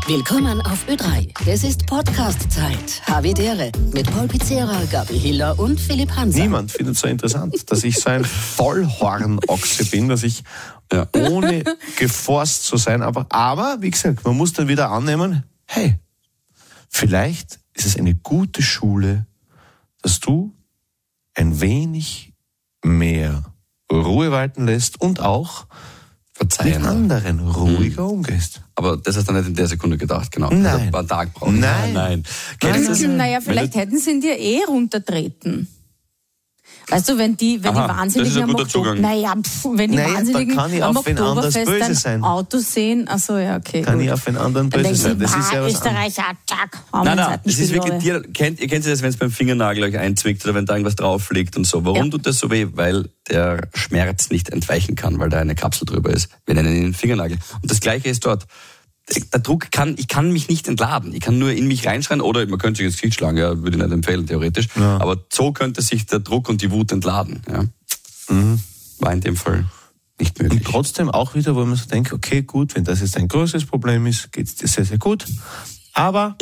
Willkommen auf Ö3. Es ist Podcast-Zeit. Havidere mit Paul Pizzera, Gabi Hiller und Philipp Hanser. Niemand findet es so interessant, dass ich so ein Vollhornochse bin, dass ich ohne geforst zu sein, aber wie gesagt, man muss dann wieder annehmen, hey, vielleicht ist es eine gute Schule, dass du ein wenig mehr Ruhe walten lässt und auch mit anderen ruhiger umgehst. Aber das hast du nicht in der Sekunde gedacht, genau. Nein. Also ein paar Tage brauchen. Nein. Naja, vielleicht hätten sie ihn dir runtertreten. Weißt du, wenn die Wahnsinnigen am Wahnsinnigen kann ich am auf wen anders Oktoberfest böse ein sein. Auto sehen, also ja, okay. Kann gut. ich auf einen anderen böse sein. Das ist ja was Österreicher, zack, Nein, das ist wirklich, ihr kennt das, wenn es beim Fingernagel euch einzwickt oder wenn da irgendwas drauf liegt und so. Warum tut das so weh? Weil der Schmerz nicht entweichen kann, weil da eine Kapsel drüber ist. Wir nennen ihn den Fingernagel. Und das Gleiche ist dort. Der Druck ich kann mich nicht entladen. Ich kann nur in mich reinschreien oder man könnte sich ins Gesicht schlagen, ja, würde ich nicht empfehlen, theoretisch. Ja. Aber so könnte sich der Druck und die Wut entladen. Ja. War in dem Fall nicht möglich. Und trotzdem auch wieder, wo man so denkt, okay, gut, wenn das jetzt ein größeres Problem ist, geht es dir sehr, sehr gut. Aber...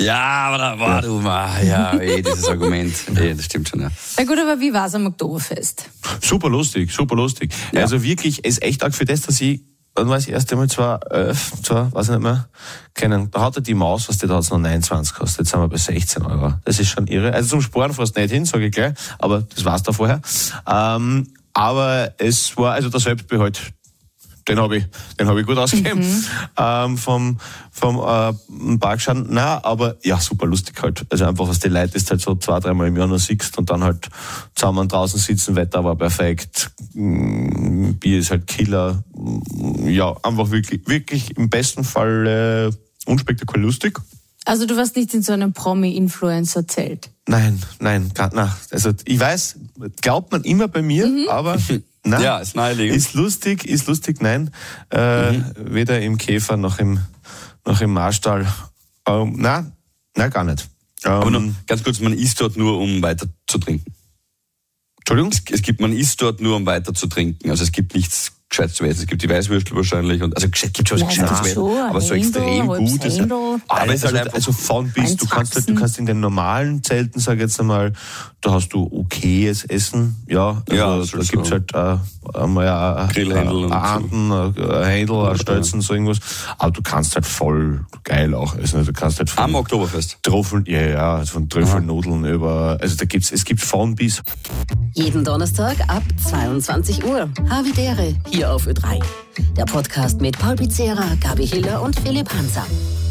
dieses Argument. Das stimmt schon, ja. Na gut, aber wie war es am Oktoberfest? Super lustig. Ja. Also wirklich, es ist echt arg für das, dass ich, dann war ich das erste Mal weiß ich nicht mehr, kennen. Da hat er die Maus, da hat es noch 29 gekostet. Jetzt sind wir bei 16 €. Das ist schon irre. Also zum Sparen fast nicht hin, sage ich gleich, aber das war's da vorher. Aber es war, also der Selbstbehalt, den hab ich gut ausgegeben. Vom Parkschaden. Nein, aber ja, super lustig halt. Also einfach, was die Leute ist halt so 2-3 Mal im Jahr noch siehst und dann halt zusammen draußen sitzen, Wetter war perfekt, Bier ist halt Killer. Ja, einfach wirklich im besten Fall unspektakulär lustig. Also du warst nicht in so einem Promi-Influencer-Zelt? Nein. Also ich weiß, glaubt man immer bei mir, aber... Nein, ja, ist naheliegend. Ist lustig, nein. Weder im Käfer noch im Marstall. Nein, gar nicht. Aber nur, ganz kurz, man isst dort nur, um weiter zu trinken. Entschuldigung? Man isst dort nur, um weiter zu trinken. Also es gibt nichts Gescheites zu essen. Es gibt die Weißwürstel wahrscheinlich. Also gibt schon was Gescheites zu essen. Aber so extrem gut ist aber es ist halt also von bis. Du kannst in den normalen Zelten, sag ich jetzt einmal, da hast du okayes Essen. Ja, also da gibt's halt einmal Grillhändel, ein Händel, ein Stelzen, so irgendwas. Aber du kannst halt voll geil auch essen. Du kannst halt am Oktoberfest. Trüffel, also von Trüffelnudeln über, also es gibt von bis. Jeden Donnerstag ab 22 Uhr. Havidere, hier auf Ö3. Der Podcast mit Paul Pizzera, Gabi Hiller und Philipp Hanser.